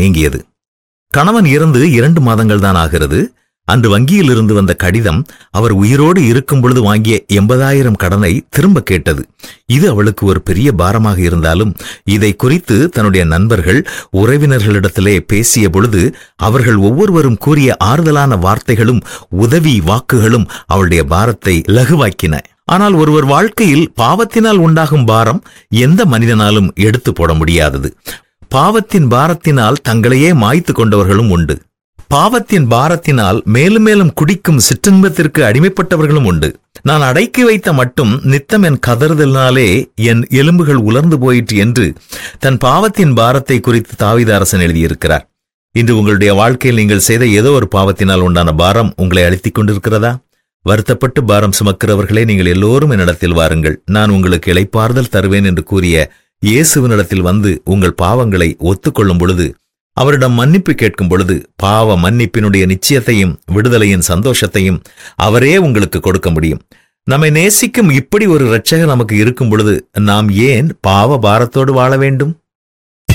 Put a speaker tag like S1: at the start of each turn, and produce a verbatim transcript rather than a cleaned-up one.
S1: நீங்கியது. கணவன் இறந்து இரண்டு மாதங்கள் தான் ஆகிறது. அன்று வங்கியில் இருந்து வந்த கடிதம் அவர் உயிரோடு இருக்கும் பொழுது வாங்கிய எண்பதாயிரம் கடனை திரும்ப கேட்டது. இது அவளுக்கு ஒரு பெரிய பாரமாக இருந்தாலும் இதை குறித்து தன்னுடைய நண்பர்கள் உறவினர்களிடத்திலே பேசிய பொழுது அவர்கள் ஒவ்வொருவரும் கூறிய ஆறுதலான வார்த்தைகளும் உதவி வாக்குகளும் அவளுடைய பாரத்தை லகுவாக்கின. ஆனால் ஒருவர் வாழ்க்கையில் பாவத்தினால் உண்டாகும் பாரம் எந்த மனிதனாலும் எடுத்து போட முடியாதது. பாவத்தின் பாரத்தினால் தங்களையே மாய்த்து கொண்டவர்களும் உண்டு. பாவத்தின் பாரத்தினால் மேலும் மேலும் குடிக்கும் சிற்றின்பத்திற்கு அடிமைப்பட்டவர்களும் உண்டு. நான் அடக்கி வைத்த மட்டும் நித்தம் என் கதறுதலினாலே என் எலும்புகள் உலர்ந்து போயிற்று என்று தன் பாவத்தின் பாரத்தை குறித்து தாவீது அரசன் எழுதியிருக்கிறார். இன்று உங்களுடைய வாழ்க்கையில் நீங்கள் செய்த ஏதோ ஒரு பாவத்தினால் உண்டான பாரம் உங்களை அழுத்திக் கொண்டிருக்கிறதா? வருத்தப்பட்டு பாரம் சுமக்கிறவர்களே, நீங்கள் எல்லோரும் என்னிடத்தில் வாருங்கள், நான் உங்களுக்கு இளைப்பாறுதல் தருவேன் என்று கூறிய இயேசுவினிடத்தில் வந்து உங்கள் பாவங்களை ஒத்துக்கொள்ளும் பொழுது, அவரிடம் மன்னிப்பு கேட்கும் பொழுது, பாவ மன்னிப்பினுடைய நிச்சயத்தையும் விடுதலையின் சந்தோஷத்தையும் அவரே உங்களுக்கு கொடுக்க முடியும். நம்மை நேசிக்கும் இப்படி ஒரு இரட்சகர் நமக்கு இருக்கும் பொழுது நாம் ஏன் பாவ பாரத்தோடு வாழ வேண்டும்?